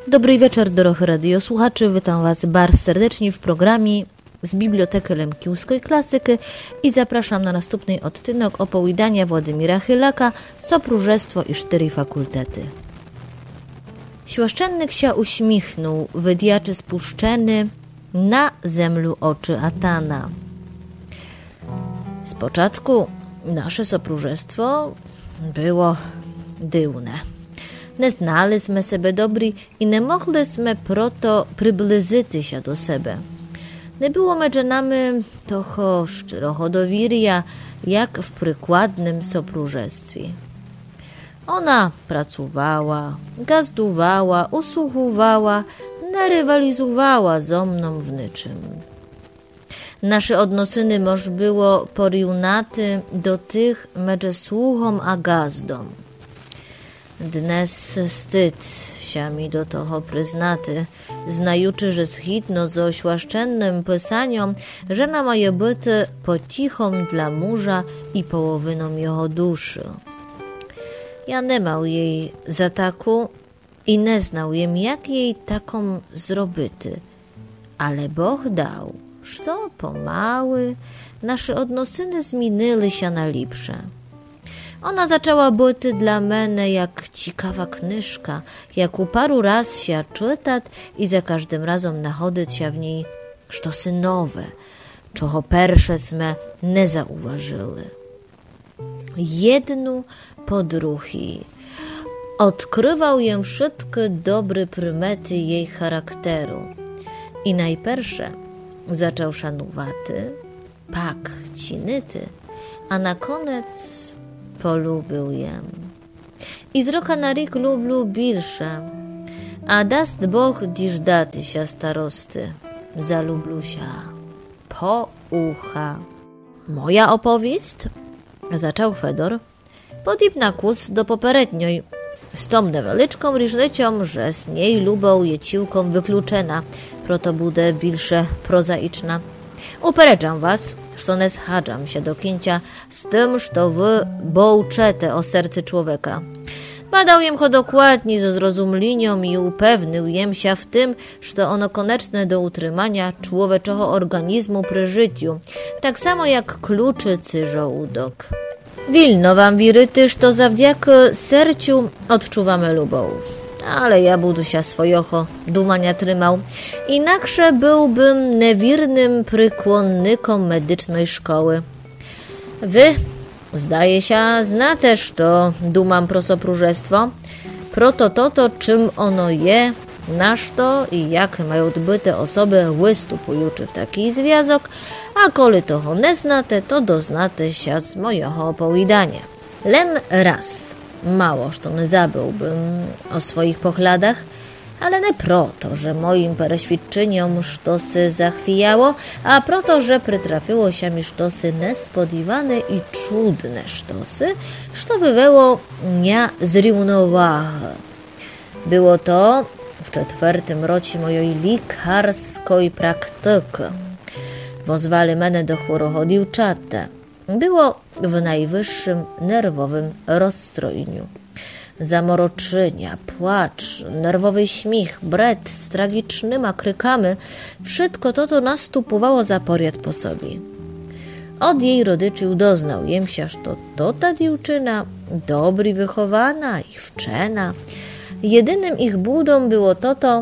Dobry wieczór, drodzy radiosłuchacze. Witam Was bardzo serdecznie w programie z Biblioteki Lemkiłskiej Klasyki i zapraszam na następny odcinek opowiadania Władimira Chylaka Sopróżestwo i 4 fakultety. Świaszczennik się uśmichnął, wydiaczy spuszczeny na zemlu oczy Atana. Z początku nasze sopróżestwo było dziwne. Nie znaliśmy sobie dobry i nie mogliśmy proto przybliżyć się do siebie. Nie było między nami toho szczerocho dowieria, jak w przykładnym sopróżestwie. Ona pracowała, gazdowała, usłuchowała, nie rywalizowała ze mną w niczym. Nasze odnosyny moż było porównate do tych między słuchom a gazdą. Dnes wstyd się mi do toho przyznaty, znajuczy, że zgodno z oświaszczennym pisaniem, żona ma być pocichą dla męża i połowiną jego duszy. Ja nie miał jej za taką i nie znał jem, jak jej taką zrobity, ale Bóg dał, że pomały nasze odnosyny zmieniły się na lepsze. Ona zaczęła być dla mnie jak ciekawa knyżka, jak u paru raz się czytać i za każdym razem nachodzić się w niej sztosy nowe, czego pierwsześmy nie zauważyli. Jedną po drugiej odkrywał jem wszystkie dobre prymety jej charakteru i najpierwsze zaczął szanowaty, pak cinity, a na koniec polubił jem. I z roka na rok lubił bільше. A дасть Бог діждатися старости. Zalubił się po ucha. Moja opowieść, zaczął Fedor, podobna kus do poprzedniej, z tą невеличką różnicą, że z niej lubą jeciłką wykluczena, proto bude bільше prozaiczna. Upereczam was, że nie schadzam się do końca z tym, że wy bołczete o serce człowieka. Badał jem go dokładnie ze zrozumieniem i upewnił jem się w tym, że ono konieczne do utrzymania człowieczego organizmu przy życiu, tak samo jak kluczycy żołudok. Wilno wam wieryty, że zawdzięki sercu odczuwamy lubą. Ale ja budu się swojego dumania trzymał. Inaksze byłbym niewiernym przykłonnikom medycznej szkoły. Wy, zdaje się, zna też to dumam pro sopróżestwo, proto to, czym ono je, nasz to i jak mają dbyte osoby występujące w taki związek, a koli toho nie znate, to doznate się z mojego opowiadania. Lem raz. Mało, że nie zabyłbym o swoich pokładach, ale nie proto, że moim przeświadczeniom sztosy zachwijało, a proto, że przytrafiło się mi sztosy niespodziewane i cudne sztosy, što wywołało mnie z równowagi. Było to w 4. roku mojej lekarskiej praktyki. Wozwali mnie do chorego dziewczęta. Było w najwyższym nerwowym rozstrojeniu. Zamoroczenia, płacz, nerwowy śmiech, bret z tragicznymi krykami, wszystko to następowało za poriad po sobie. Od jej rodziców doznał jem się, że to ta dziewczyna dobry wychowana i wczena. Jedynym ich budą było to,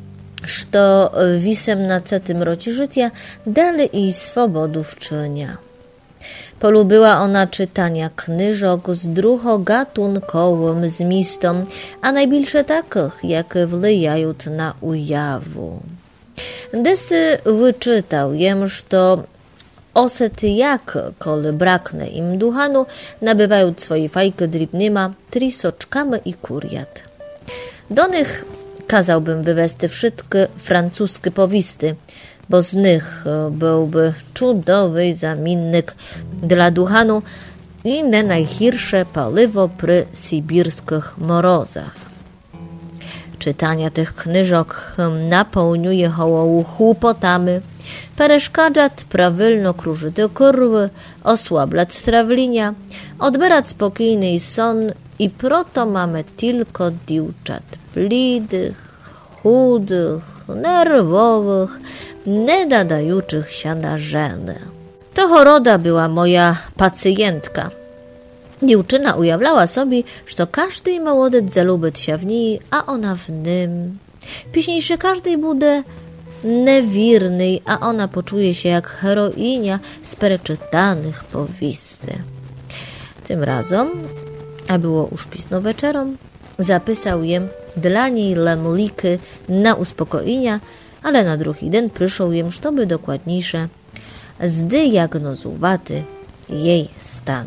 że w 18 roku życia dali jej swobodu wczynia. Polubiła ona czytania knyżok z drugogatunkowym zmistom, a najbliższe takich, jak wlejają na ujawu. Desy wyczytał jem, że osety jak, kole brakne im duchanu, nabywają swoje fajki drobnyma trisoczkami i kuriat. Do nich kazałbym wywести wszystkie francuskie powisty, bo z nich byłby cudowy zamiennik dla duchanu i nie najgorsze paliwo przy sybirskich morozach. Czytania tych knyżok napełniuje hołowu chłopotami, przeszkadzać prawilno kruszyć kurwy, osłablać trawlenia, odbierać spokojny son i proto mamy tylko dziewczat blidych, chudych, nerwowych, nie nadajuчих się na żenę. To choroda była moja pacjentka. Dziewczyna ujawlała sobie, że każdy młodec zalubit się w niej, a ona w nim. Późniejszy każdej bude niewierny, a ona poczuje się jak heroinia z przeczytanych powisty. Tym razem, a było już pisno wieczorem, zapisał jem dla niej lemliki na uspokojenia, ale na drugi dzień przyszł jem, żeby dokładniejsze zdiagnozować jej stan.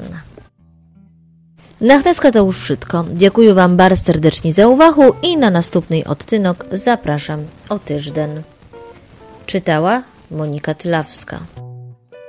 Na dneska to już wszystko. Dziękuję wam bardzo serdecznie za uwagę i na następny odcinek zapraszam o tydzień. Czytała Monika Tylawska.